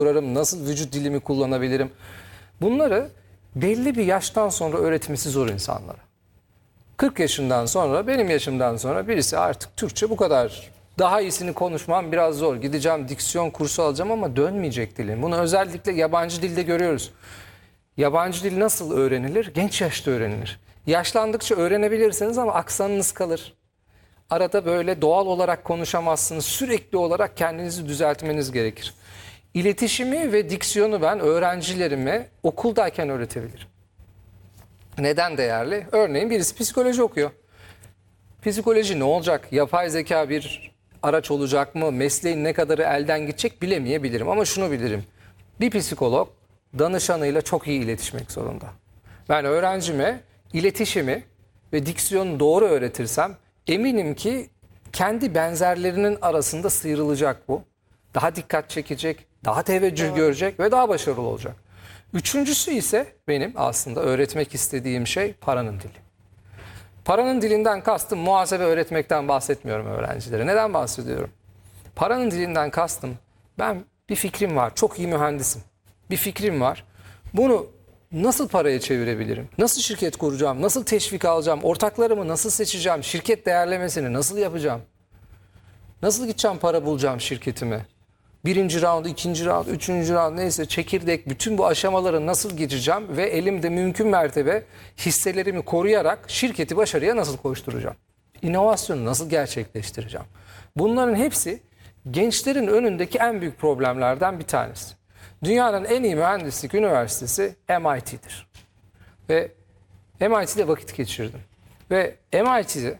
kurarım, nasıl vücut dilimi kullanabilirim. Bunları belli bir yaştan sonra öğretmesi zor insanlara. 40 yaşından sonra, benim yaşımdan sonra birisi artık Türkçe bu kadar, daha iyisini konuşmam biraz zor. Gideceğim diksiyon kursu alacağım ama dönmeyecek dilim. Bunu özellikle yabancı dilde görüyoruz. Yabancı dil nasıl öğrenilir? Genç yaşta öğrenilir. Yaşlandıkça öğrenebilirsiniz ama aksanınız kalır. Arada böyle doğal olarak konuşamazsınız. Sürekli olarak kendinizi düzeltmeniz gerekir. İletişimi ve diksiyonu ben öğrencilerime okuldayken öğretebilirim. Neden değerli? Örneğin birisi psikoloji okuyor. Psikoloji ne olacak? Yapay zeka bir araç olacak mı? Mesleğin ne kadarı elden gidecek bilemeyebilirim. Ama şunu bilirim. Bir psikolog danışanıyla çok iyi iletişmek zorunda. Ben öğrencime iletişimi ve diksiyonu doğru öğretirsem eminim ki kendi benzerlerinin arasında sıyrılacak bu. Daha dikkat çekecek, daha teveccüh görecek ve daha başarılı olacak. Üçüncüsü ise benim aslında öğretmek istediğim şey paranın dili. Paranın dilinden kastım muhasebe öğretmekten bahsetmiyorum öğrencilere. Neden bahsediyorum? Paranın dilinden kastım ben bir fikrim var, çok iyi mühendisim. Bir fikrim var. Bunu nasıl paraya çevirebilirim? Nasıl şirket kuracağım? Nasıl teşvik alacağım? Ortaklarımı nasıl seçeceğim? Şirket değerlemesini nasıl yapacağım? Nasıl gideceğim para bulacağım şirketime? Birinci round, ikinci round, üçüncü round neyse çekirdek bütün bu aşamaları nasıl geçeceğim ve elimde mümkün mertebe hisselerimi koruyarak şirketi başarıya nasıl koşturacağım? İnovasyonu nasıl gerçekleştireceğim? Bunların hepsi gençlerin önündeki en büyük problemlerden bir tanesi. Dünyanın en iyi mühendislik üniversitesi MIT'dir. Ve MIT'de vakit geçirdim. Ve MIT'de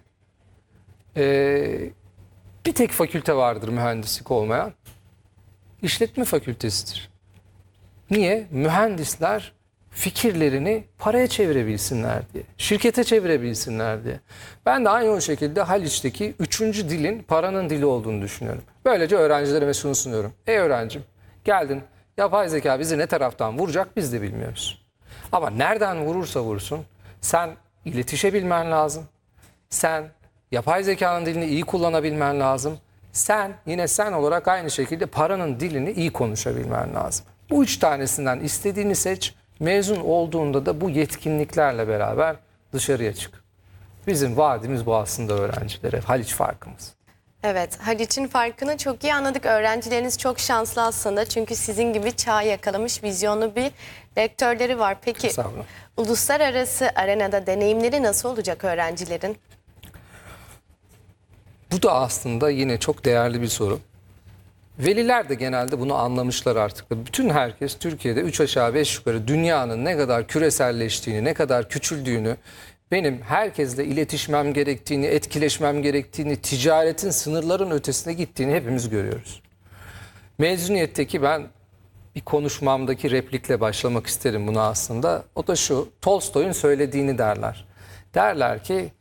bir tek fakülte vardır mühendislik olmayan. İşletme fakültesidir. Niye? Mühendisler fikirlerini paraya çevirebilsinler diye. Şirkete çevirebilsinler diye. Ben de aynı o şekilde Haliç'teki 3. dilin paranın dili olduğunu düşünüyorum. Böylece öğrencilerime şunu sunuyorum. Ey öğrencim, geldin, yapay zeka bizi ne taraftan vuracak biz de bilmiyoruz. Ama nereden vurursa vursun sen iletişebilmen lazım. Sen yapay zekanın dilini iyi kullanabilmen lazım. Sen yine sen olarak aynı şekilde paranın dilini iyi konuşabilmen lazım. Bu 3 tanesinden istediğini seç. Mezun olduğunda da bu yetkinliklerle beraber dışarıya çık. Bizim vaadimiz bu aslında öğrencilere. Haliç farkımız. Evet, Haliç'in farkını çok iyi anladık. Öğrencileriniz çok şanslı aslında. Çünkü sizin gibi çağı yakalamış, vizyonlu bir rektörleri var. Peki uluslararası arenada deneyimleri nasıl olacak öğrencilerin? Bu da aslında yine çok değerli bir soru. Veliler de genelde bunu anlamışlar artık. Bütün herkes Türkiye'de 3 aşağı 5 yukarı dünyanın ne kadar küreselleştiğini, ne kadar küçüldüğünü, benim herkesle iletişmem gerektiğini, etkileşmem gerektiğini, ticaretin sınırların ötesine gittiğini hepimiz görüyoruz. Mezuniyetteki ben bir konuşmamdaki replikle başlamak isterim buna aslında. O da şu, Tolstoy'un söylediğini derler. Derler ki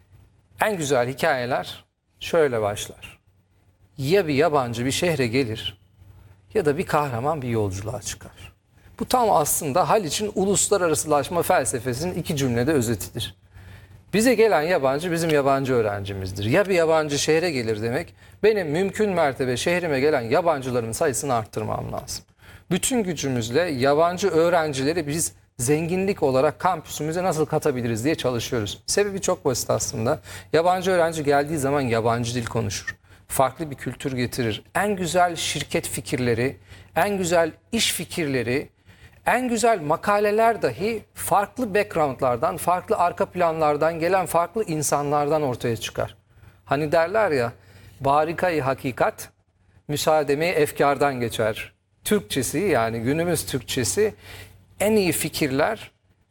en güzel hikayeler şöyle başlar. Ya bir yabancı bir şehre gelir ya da bir kahraman bir yolculuğa çıkar. Bu tam aslında Haliç'in uluslararasılaşma felsefesinin 2 cümlede özetidir. Bize gelen yabancı bizim yabancı öğrencimizdir. Ya bir yabancı şehre gelir demek, benim mümkün mertebe şehrime gelen yabancıların sayısını arttırmam lazım. Bütün gücümüzle yabancı öğrencileri biz zenginlik olarak kampüsümüze nasıl katabiliriz diye çalışıyoruz. Sebebi çok basit aslında. Yabancı öğrenci geldiği zaman yabancı dil konuşur. Farklı bir kültür getirir. En güzel şirket fikirleri, en güzel iş fikirleri, en güzel makaleler dahi farklı backgroundlardan, farklı arka planlardan gelen farklı insanlardan ortaya çıkar. Hani derler ya, barikayı hakikat, müsaademi efkardan geçer. Türkçesi yani günümüz Türkçesi en iyi fikirler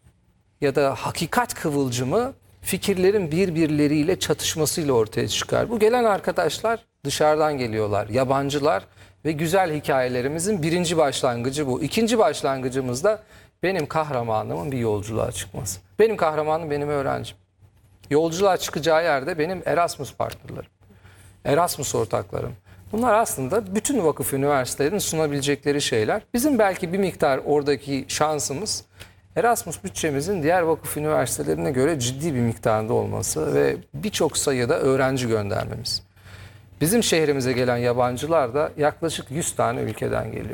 ya da hakikat kıvılcımı fikirlerin birbirleriyle çatışmasıyla ortaya çıkar. Bu gelen arkadaşlar dışarıdan geliyorlar, yabancılar ve güzel hikayelerimizin birinci başlangıcı bu. İkinci başlangıcımız da benim kahramanımın bir yolculuğa çıkması. Benim kahramanım benim öğrencim. Yolculuğa çıkacağı yerde benim Erasmus partnerlerim, Erasmus ortaklarım. Bunlar aslında bütün vakıf üniversitelerin sunabilecekleri şeyler. Bizim belki bir miktar oradaki şansımız Erasmus bütçemizin diğer vakıf üniversitelerine göre ciddi bir miktarda olması ve birçok sayıda öğrenci göndermemiz. Bizim şehrimize gelen yabancılar da yaklaşık 100 tane ülkeden geliyor.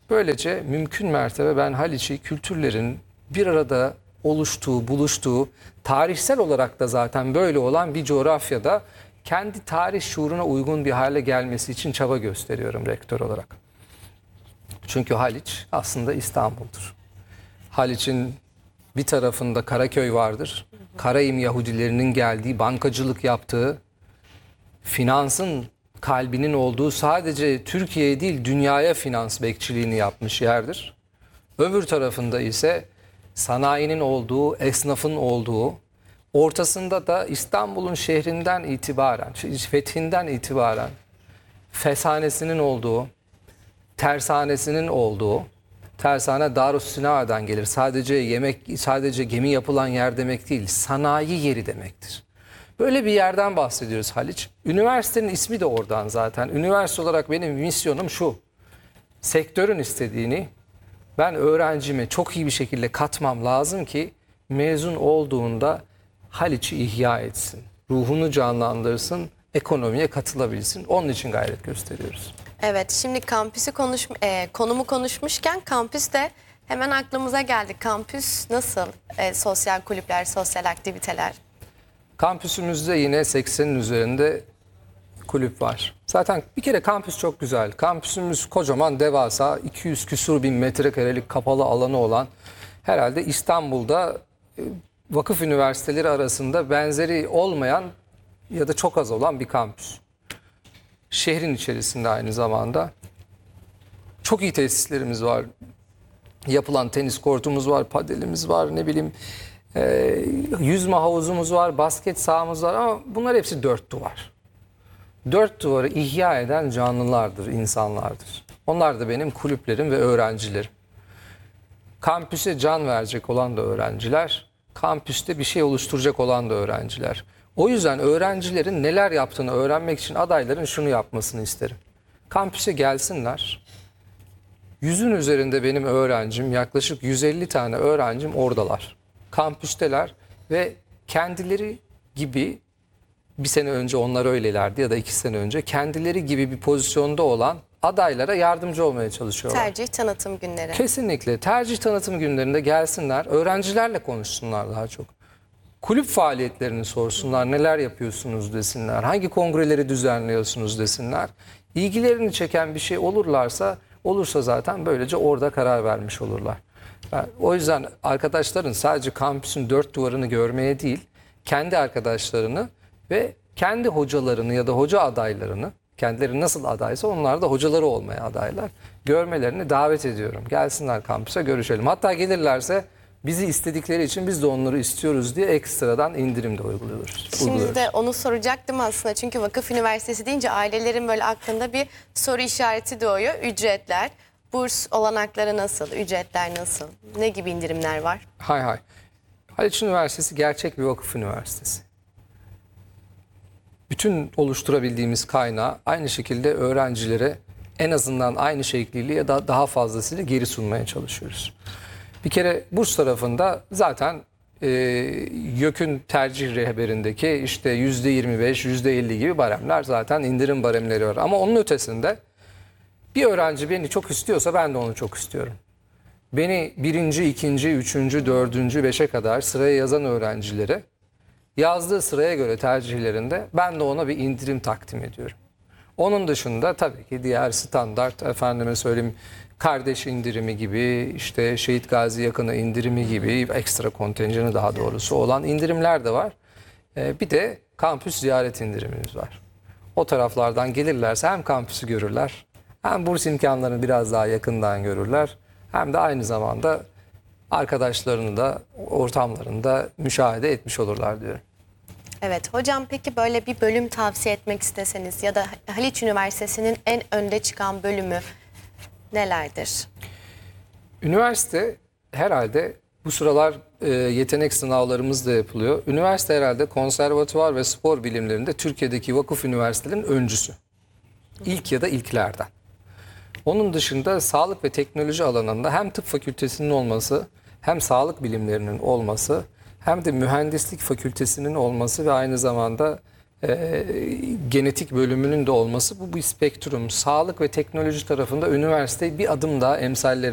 Böylece mümkün mertebe ben Haliç'i kültürlerin bir arada oluştuğu, buluştuğu, tarihsel olarak da zaten böyle olan bir coğrafyada kendi tarih şuuruna uygun bir hale gelmesi için çaba gösteriyorum rektör olarak. Çünkü Haliç aslında İstanbul'dur. Haliç'in bir tarafında Karaköy vardır. Karayim Yahudilerinin geldiği, bankacılık yaptığı, finansın kalbinin olduğu, sadece Türkiye'ye değil dünyaya finans bekçiliğini yapmış yerdir. Öbür tarafında ise sanayinin olduğu, esnafın olduğu, ortasında da İstanbul'un şehrinden itibaren, fethinden itibaren feshanesinin olduğu, tersanesinin olduğu, tersane Darüssinaa'dan gelir. Sadece yemek, sadece gemi yapılan yer demek değil, sanayi yeri demektir. Böyle bir yerden bahsediyoruz Haliç. Üniversitenin ismi de oradan zaten. Üniversite olarak benim misyonum şu: sektörün istediğini ben öğrencime çok iyi bir şekilde katmam lazım ki mezun olduğunda Haliç'i ihya etsin, ruhunu canlandırsın, ekonomiye katılabilsin. Onun için gayret gösteriyoruz. Evet, şimdi konumu konuşmuşken kampüs de hemen aklımıza geldi. Kampüs nasıl? Sosyal kulüpler, sosyal aktiviteler. Kampüsümüzde yine 80'in üzerinde kulüp var. Zaten bir kere kampüs çok güzel. Kampüsümüz kocaman, devasa, 200 küsur bin metrekarelik kapalı alanı olan, herhalde İstanbul'da vakıf üniversiteleri arasında benzeri olmayan ya da çok az olan bir kampüs. Şehrin içerisinde aynı zamanda. Çok iyi tesislerimiz var. Yapılan tenis kortumuz var, padelimiz var, ne bileyim yüzme havuzumuz var, basket sahamız var, ama bunlar hepsi dört duvar. Dört duvarı ihya eden canlılardır, insanlardır. Onlar da benim kulüplerim ve öğrencilerim. Kampüse can verecek olan da öğrenciler, kampüste bir şey oluşturacak olan da öğrenciler. O yüzden öğrencilerin neler yaptığını öğrenmek için adayların şunu yapmasını isterim. Kampüse gelsinler. 100'ün üzerinde benim öğrencim, yaklaşık 150 tane öğrencim oradalar. Kampüsteler ve kendileri gibi, bir sene önce onlar öylelerdi ya da 2 sene önce, kendileri gibi bir pozisyonda olan adaylara yardımcı olmaya çalışıyorlar. Tercih tanıtım günleri. Kesinlikle. Tercih tanıtım günlerinde gelsinler, öğrencilerle konuşsunlar daha çok. Kulüp faaliyetlerini sorsunlar, neler yapıyorsunuz desinler, hangi kongreleri düzenliyorsunuz desinler. İlgilerini çeken bir şey olursa zaten böylece orada karar vermiş olurlar. O yüzden arkadaşların sadece kampüsün dört duvarını görmeye değil, kendi arkadaşlarını ve kendi hocalarını ya da hoca adaylarını, kendileri nasıl adaysa onlar da hocaları olmaya adaylar, görmelerini davet ediyorum. Gelsinler kampüse, görüşelim. Hatta gelirlerse bizi istedikleri için biz de onları istiyoruz diye ekstradan indirim de uyguluyoruz. Şimdi de onu soracaktım aslında. Çünkü Vakıf Üniversitesi deyince ailelerin böyle aklında bir soru işareti doğuyor. Ücretler, burs olanakları nasıl, ücretler nasıl, ne gibi indirimler var? Hay. Haliç Üniversitesi gerçek bir vakıf üniversitesi. Bütün oluşturabildiğimiz kaynağı aynı şekilde öğrencilere en azından aynı şekliyle ya da daha fazlasıyla geri sunmaya çalışıyoruz. Bir kere burs tarafında zaten YÖK'ün tercih rehberindeki işte %25, %50 gibi baremler, zaten indirim baremleri var. Ama onun ötesinde bir öğrenci beni çok istiyorsa ben de onu çok istiyorum. Beni 1. 2. 3. 4. 5'e kadar sıraya yazan öğrencilere yazdığı sıraya göre tercihlerinde ben de ona bir indirim takdim ediyorum. Onun dışında tabii ki diğer standart, efendime söyleyeyim, kardeş indirimi gibi, işte Şehit Gazi Yakını indirimi gibi, ekstra kontenjanı daha doğrusu olan indirimler de var. Bir de kampüs ziyaret indirimimiz var. O taraflardan gelirlerse hem kampüsü görürler, hem burs imkanlarını biraz daha yakından görürler, hem de aynı zamanda arkadaşlarını da ortamlarında müşahede etmiş olurlar diyorum. Evet hocam, peki böyle bir bölüm tavsiye etmek isteseniz ya da Haliç Üniversitesi'nin en önde çıkan bölümü nelerdir? Üniversite herhalde bu sıralar yetenek sınavlarımız da yapılıyor. Üniversite herhalde konservatuvar ve spor bilimlerinde Türkiye'deki vakıf üniversitelerin öncüsü. İlk ya da ilklerden. Onun dışında sağlık ve teknoloji alanında hem tıp fakültesinin olması, hem sağlık bilimlerinin olması, hem de mühendislik fakültesinin olması ve aynı zamanda genetik bölümünün de olması bu bir spektrum. Sağlık ve teknoloji tarafında üniversite bir adım daha emsallerini